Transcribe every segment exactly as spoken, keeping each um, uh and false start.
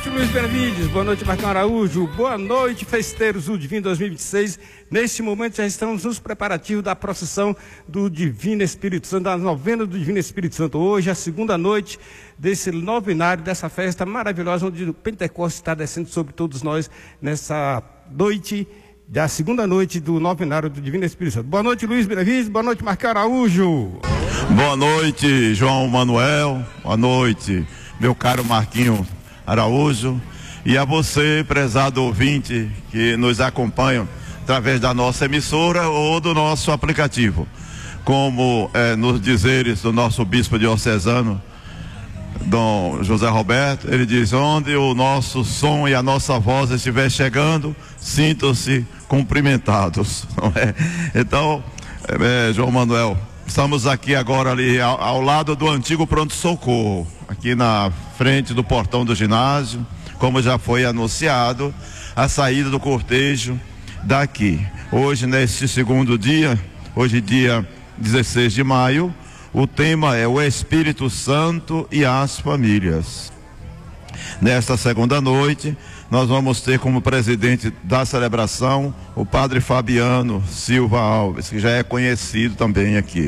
noite, Luiz Benevides. Boa noite, Marcão Araújo. Boa noite, festeiros do Divino dois mil e vinte e seis. Neste momento já estamos nos preparativos da procissão do Divino Espírito Santo, da novena do Divino Espírito Santo. Hoje, a segunda noite desse novenário, dessa festa maravilhosa, onde o Pentecostes está descendo sobre todos nós nessa noite, da segunda noite do novenário do Divino Espírito Santo. Boa noite, Luiz Benevides. Boa noite, Marcão Araújo. Boa noite, João Manuel. Boa noite, meu caro Marquinho Araújo, e a você, prezado ouvinte, que nos acompanha através da nossa emissora ou do nosso aplicativo. Como é, nos dizeres do nosso bispo diocesano, Dom José Roberto, ele diz: onde o nosso som e a nossa voz estiver chegando, sintam-se cumprimentados, não é? Então, é, João Manuel, estamos aqui agora ali ao, ao lado do antigo pronto-socorro, aqui na frente do portão do ginásio, como já foi anunciado, a saída do cortejo daqui. Hoje, neste segundo dia, hoje dia dezesseis de maio, o tema é o Espírito Santo e as famílias. Nesta segunda noite, nós vamos ter como presidente da celebração o padre Fabiano Silva Alves, que já é conhecido também aqui.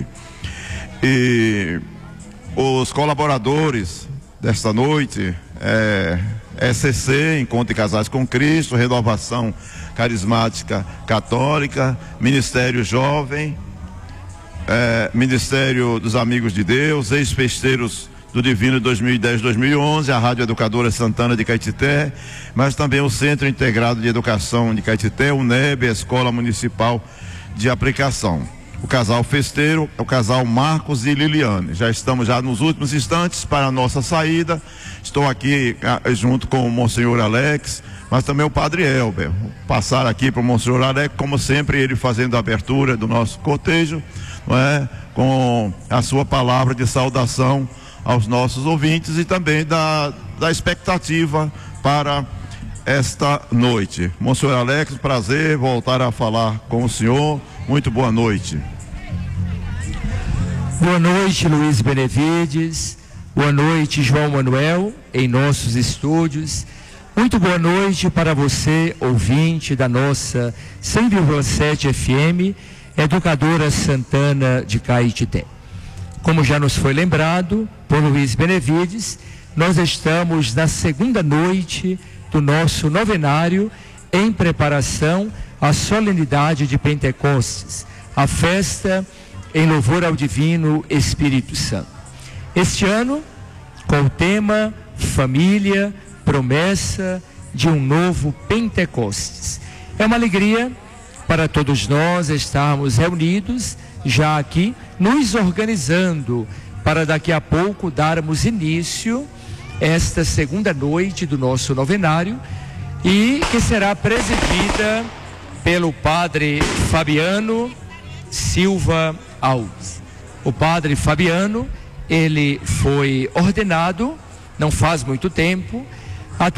E os colaboradores desta noite é E C C, Encontro de Casais com Cristo, Renovação Carismática Católica, Ministério Jovem, é, Ministério dos Amigos de Deus, Ex-Festeiros do Divino dois mil e dez a dois mil e onze, a Rádio Educadora Santana de Caetité, mas também o Centro Integrado de Educação de Caetité, o N E B, a Escola Municipal de Aplicação. O casal festeiro é o casal Marcos e Liliane. Já estamos já nos últimos instantes para a nossa saída. Estou aqui ah, junto com o Monsenhor Alex, mas também o Padre Elber. Vou passar aqui para o Monsenhor Alex, como sempre, ele fazendo a abertura do nosso cortejo, não é? Com a sua palavra de saudação aos nossos ouvintes e também da, da expectativa para esta noite. Monsenhor Alex, prazer voltar a falar com o senhor. Muito boa noite. Boa noite, Luiz Benevides. Boa noite, João Manuel, em nossos estúdios. Muito boa noite para você, ouvinte da nossa cem vírgula sete F M, Educadora Santana de Caetité. Como já nos foi lembrado por Luiz Benevides, nós estamos na segunda noite do nosso novenário em preparação à solenidade de Pentecostes, a festa em louvor ao Divino Espírito Santo. Este ano, com o tema Família, Promessa de um Novo Pentecostes. É uma alegria para todos nós estarmos reunidos já aqui, nos organizando para daqui a pouco darmos início a esta segunda noite do nosso novenário, e que será presidida pelo padre Fabiano Silva Alves. O padre Fabiano, ele foi ordenado não faz muito tempo,